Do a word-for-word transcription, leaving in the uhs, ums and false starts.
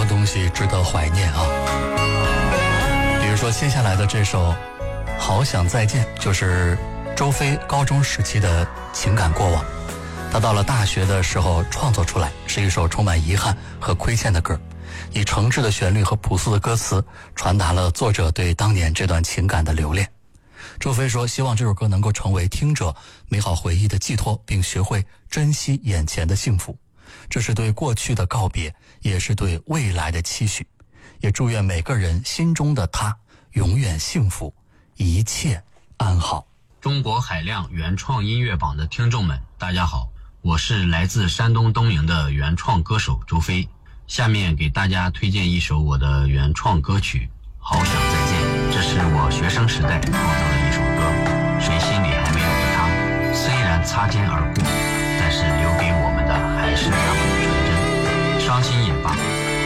多东西值得怀念啊。比如说接下来的这首《好想再见》，就是周飞高中时期的情感过往。他到了大学的时候创作出来，是一首充满遗憾和亏欠的歌，以诚挚的旋律和朴素的歌词传达了作者对当年这段情感的留恋。周飞说，希望这首歌能够成为听者美好回忆的寄托，并学会珍惜眼前的幸福。这是对过去的告别，也是对未来的期许。也祝愿每个人心中的他永远幸福，一切安好。 中国海量原创音乐榜的听众们，大家好，我是来自山东东营的原创歌手周飞。下面给大家推荐一首我的原创歌曲《好想再见》，这是我学生时代创作的一首歌。谁心里还没有个他，虽然擦肩而过，但是留给我们的还是那么的纯真。伤心也罢，